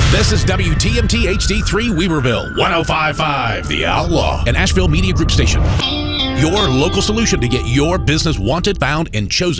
This is WTMT HD3 Weaverville, 105.5 The Outlaw, an Asheville Media Group station. Your local solution to get your business wanted, found, and chosen.